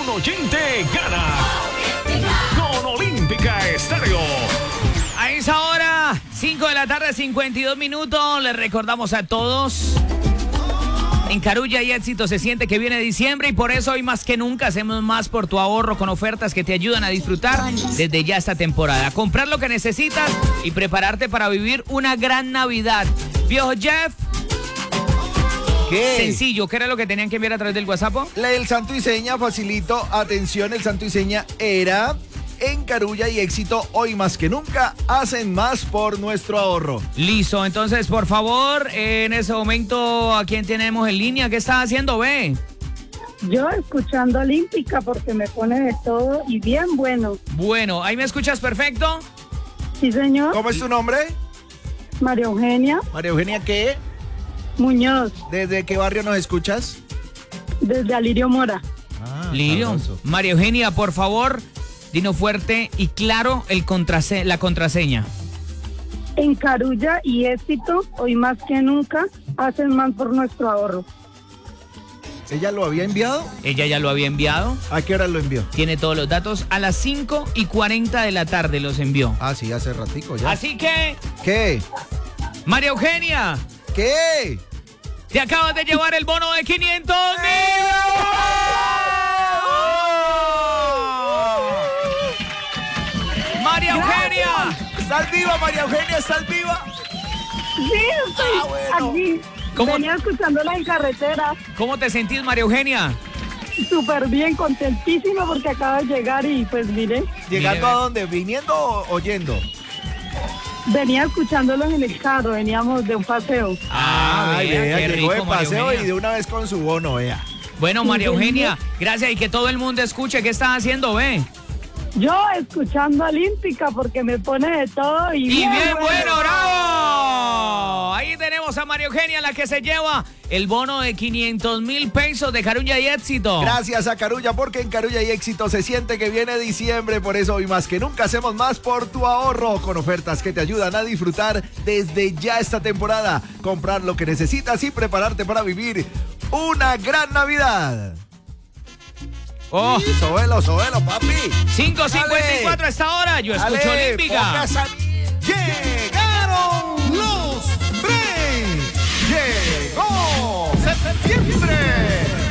oyente gana con Olímpica Estéreo. A esa hora, 5 de la tarde, 52 minutos, les recordamos a todos, en Carulla y Éxito se siente que viene diciembre y por eso hoy más que nunca hacemos más por tu ahorro con ofertas que te ayudan a disfrutar desde ya esta temporada. Comprar lo que necesitas y prepararte para vivir una gran Navidad. Viejo Jeff. ¿Qué? Sencillo, ¿qué era lo que tenían que enviar a través del WhatsApp? El santo y seña, facilito. Atención, el santo y seña era: en Carulla y Éxito, hoy más que nunca, hacen más por nuestro ahorro. Listo, entonces, por favor, en ese momento, ¿a quién tenemos en línea? ¿Qué estás haciendo, ve? Yo escuchando Olímpica porque me pone de todo y bien bueno. Bueno, ¿ahí me escuchas perfecto? Sí, señor. ¿Cómo es tu nombre? María Eugenia María Eugenia, ¿qué? Muñoz, ¿Desde qué barrio nos escuchas? desde Alirio Mora. Lirio. sabroso. María Eugenia, por favor, dinos fuerte y claro la contraseña. En Carulla y Éxito, hoy más que nunca, hacen más por nuestro ahorro. ¿Ella lo había enviado? Ella ya lo había enviado. ¿A qué hora lo envió? Tiene todos los datos. A las 5:40 de la tarde los envió. Ah, sí, hace ratico ya. Así que, ¿Qué? María Eugenia, ¿Qué? te acabas de llevar el bono de 500.000. María Eugenia. ¿Estás viva, María Eugenia? ¿Estás viva? Sí, estoy bueno. aquí. ¿Cómo? Venía escuchándola en carretera. ¿Cómo te sentís, María Eugenia? Súper bien, contentísima porque acaba de llegar y pues mire, ¿Llegando Mire, a dónde? ¿Viniendo o oyendo? venía escuchándolos en el carro, veníamos de un paseo. Ay, vea, vea, qué llegó de rico, María paseo Eugenia. y de una vez con su bono, vea. Bueno, María Sí, Eugenia, gracias y que todo el mundo escuche. ¿Qué estás haciendo, ve? Yo escuchando Olímpica porque me pone de todo y Y bien, bien, bueno, bravo. Ahí tenemos a María Eugenia, la que se lleva el bono de 500.000 pesos de Carulla y Éxito. Gracias a Carulla, porque en Carulla y Éxito se siente que viene diciembre. Por eso hoy más que nunca hacemos más por tu ahorro, con ofertas que te ayudan a disfrutar desde ya esta temporada. Comprar lo que necesitas y prepararte para vivir una gran Navidad. Oh, Sí, sóbelo, papi. 5:54 a esta hora. Yo escucho Dale, Olímpica. pongas a- Llegaron los Braves. Llegó septiembre.